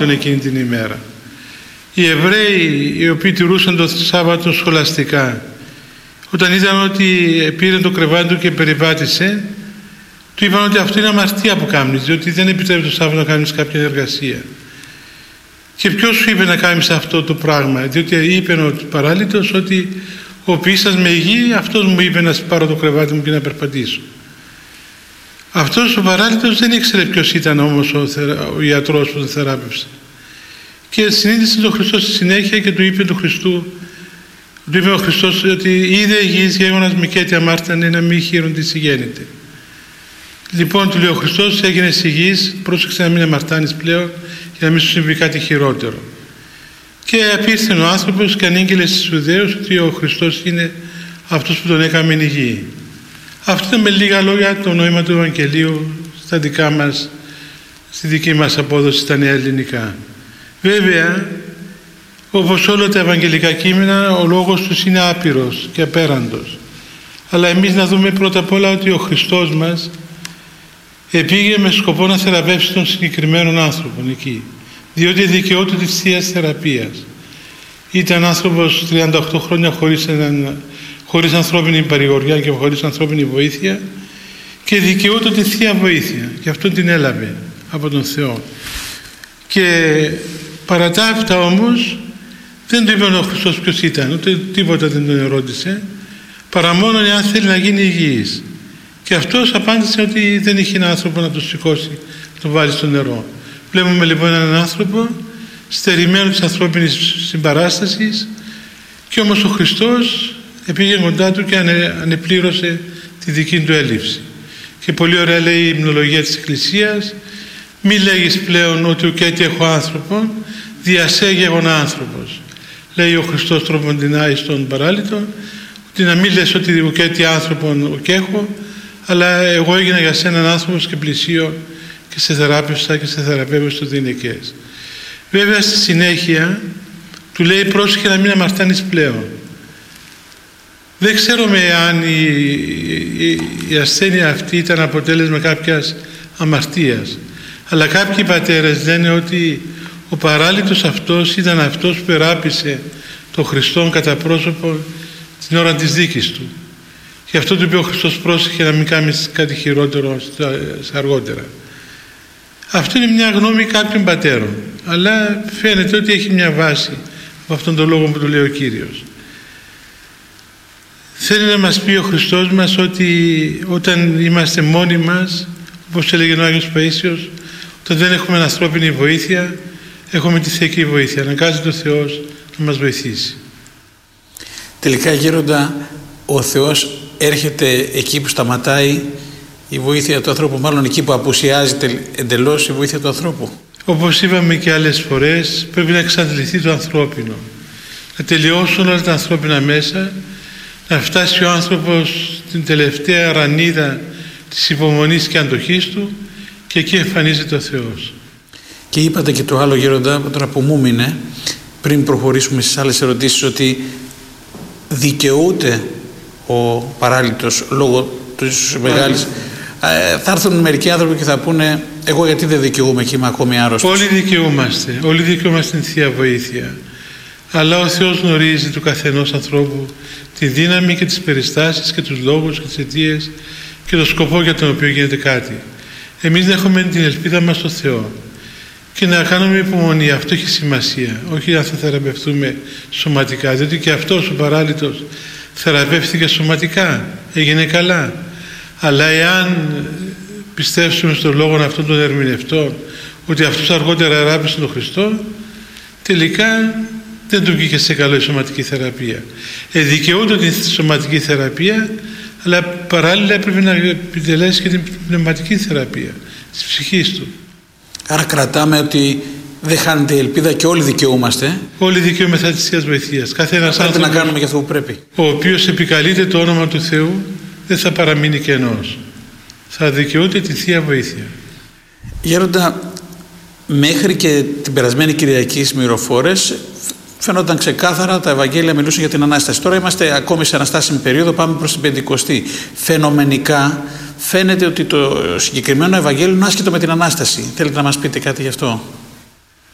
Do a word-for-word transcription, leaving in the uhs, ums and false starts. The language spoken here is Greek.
εκείνη την ημέρα. Οι Εβραίοι, οι οποίοι τηρούσαν το Σάββατο σχολαστικά, όταν είδαν ότι πήρε το κρεβάτι του και περιπάτησε, του είπαν ότι αυτό είναι αμαρτία που κάνεις, διότι δεν επιτρέπει το Σάββατο να κάνεις κάποια εργασία. Και ποιος σου είπε να κάνεις αυτό το πράγμα? Διότι είπε ο παράλυτος ότι ο ποιήσας με υγιή, αυτός μου είπε να πάρω το κρεβάτι μου και να περπατήσω. Αυτός ο παράλυτος δεν ήξερε ποιος ήταν όμως ο, ο ιατρός που τον θεράπευσε. Και συνείδησε τον Χριστό στη συνέχεια και του είπε του Χριστού, του είπε ο Χριστός ότι είδε υγιής γέγονας μικέτη αμάρτανε να μη χείρον της ηγέννηται. Λοιπόν, του λέει ο Χριστός, έγινες υγιής, πρόσεξε να μην αμαρτάνεις πλέον για να μην σου συμβεί κάτι χειρότερο. Και απήρθε ο άνθρωπος και ανήγγειλε στους Ιουδαίους ότι ο Χριστός είναι αυτός που τον έκαμε υγιή. Αυτό είναι με λίγα λόγια το νόημα του Ευαγγελίου στα δικά μας, στη δική μας απόδοση στα νέα ελληνικά. Βέβαια, όπως όλα τα ευαγγελικά κείμενα, ο λόγος τους είναι άπειρος και απέραντος. Αλλά εμείς να δούμε πρώτα απ' όλα ότι ο Χριστός μας επήγε με σκοπό να θεραπεύσει τον συγκεκριμένον άνθρωπο εκεί, διότι δικαιούται της Θείας Θεραπείας. Ήταν άνθρωπος τριάντα οκτώ χρόνια χωρίς, έναν, χωρίς ανθρώπινη παρηγοριά και χωρίς ανθρώπινη βοήθεια και δικαιούται τη Θεία Βοήθεια και αυτό την έλαβε από τον Θεό. Και παρά τα αυτά όμως δεν του είπε ο Χριστός ποιος ήταν, ούτε τίποτα δεν τον ερώτησε, παρά μόνο εάν θέλει να γίνει υγιής. Και αυτός απάντησε ότι δεν είχε έναν άνθρωπο να το σηκώσει, να το βάλει στο νερό. Βλέπουμε λοιπόν έναν άνθρωπο στερημένο της ανθρώπινης συμπαράστασης και όμως ο Χριστός επήγε κοντά του και ανε, ανεπλήρωσε τη δική του έλλειψη. Και πολύ ωραία λέει η υμνολογία της Εκκλησίας, μη λέγεις πλέον ότι ουκέτι έχω άνθρωπον, διασέ γεγονά άνθρωπος. Λέει ο Χριστός τροποντινά στον παράλυτο, ότι να μην λες ότι ουκέτι άνθρωπον ουκέχω, αλλά εγώ έγινα για σένα άνθρωπος και πλησίω και σε θεράπευσα και σε θεραπεύω στο δίνεκες. Βέβαια στη συνέχεια του λέει πρόσεχε να μην αμαρτάνεις πλέον. Δεν ξέρουμε αν η, η, η ασθένεια αυτή ήταν αποτέλεσμα κάποιας αμαρτίας, αλλά κάποιοι πατέρες λένε ότι ο παράλυτος αυτός ήταν αυτός που περάπησε τον Χριστόν κατά πρόσωπο την ώρα της δίκης του. Γι' αυτό του είπε ο Χριστός πρόσεχε να μην κάνεις κάτι χειρότερο αργότερα. Αυτό είναι μια γνώμη κάποιων πατέρων, αλλά φαίνεται ότι έχει μια βάση από αυτόν τον λόγο που του λέει ο Κύριος. Θέλει να μας πει ο Χριστός μας ότι όταν είμαστε μόνοι μας, όπως έλεγε ο Άγιος Παΐσιος, όταν δεν έχουμε ανθρώπινη βοήθεια, έχουμε τη θεϊκή βοήθεια. Αναγκάζεται ο Θεός να μας βοηθήσει. Τελικά γέροντα, ο Θεός έρχεται εκεί που σταματάει η βοήθεια του ανθρώπου, μάλλον εκεί που απουσιάζει εντελώς η βοήθεια του ανθρώπου. Όπως είπαμε και άλλες φορές, πρέπει να εξαντληθεί το ανθρώπινο. Να τελειώσουν όλα τα ανθρώπινα μέσα, να φτάσει ο άνθρωπος στην τελευταία ρανίδα της υπομονής και αντοχής του και εκεί εμφανίζεται ο Θεός. Και είπατε και το άλλο γέροντα, τώρα που μου μείνε, πριν προχωρήσουμε στις άλλες ερωτήσεις, ότι δικαιούται ο παράλυτος λόγω της μεγάλης... Ε, θα έρθουν μερικοί άνθρωποι και θα πούνε εγώ γιατί δεν δικαιούμαι και είμαι ακόμη άρρωστος. Όλοι δικαιούμαστε, όλοι δικαιούμαστε την Θεία Βοήθεια. Αλλά ο Θεός γνωρίζει του καθενός ανθρώπου τη δύναμη και τις περιστάσεις και τους λόγους και τις αιτίες και το σκοπό για τον οποίο γίνεται κάτι. Εμείς να έχουμε την ελπίδα μας στο Θεό και να κάνουμε υπομονή. Αυτό έχει σημασία. Όχι αν θα θεραπευτούμε σωματικά, διότι και αυτός ο παράλυτος θεραπεύτηκε σωματικά, έγινε καλά. Αλλά εάν πιστέψουμε στον λόγο αυτών των ερμηνευτών ότι αυτός αργότερα εράπησε τον Χριστό, τελικά δεν του βγήκε σε καλό η σωματική θεραπεία. Ε, δικαιούται την σωματική θεραπεία, αλλά παράλληλα πρέπει να επιτελέσει και την πνευματική θεραπεία της ψυχής του. Άρα κρατάμε ότι δεν χάνεται η ελπίδα και όλοι δικαιούμαστε. Όλοι δικαιούμεθα της Θείας Βοηθείας. Κάθε ένας πρέπει άνθρωπος, να κάνουμε και αυτό που πρέπει. ο οποίος επικαλείται το όνομα του Θεού, δεν θα παραμείνει κενός. Θα δικαιούται τη Θεία Βοήθεια. Γέροντα, μέχρι και την περασμένη Κυριακή στις Μυροφόρες φαίνονταν ξεκάθαρα, τα Ευαγγέλια μιλούσαν για την Ανάσταση. Τώρα είμαστε ακόμη σε αναστάσιμη περίοδο, πάμε προς την Πεντηκοστή. Φαινομενικά φαίνεται ότι το συγκεκριμένο Ευαγγέλιο είναι άσχετο με την Ανάσταση. Θέλετε να μας πείτε κάτι γι' αυτό?